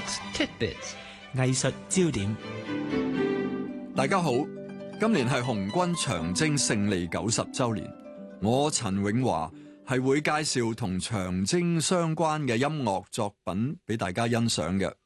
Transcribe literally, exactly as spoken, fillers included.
Arts Tidbits 藝術焦點。 大家好，今年係紅軍長征勝利九十週年，我陳永華係會介紹同長征相關嘅音樂作品俾大家欣賞嘅。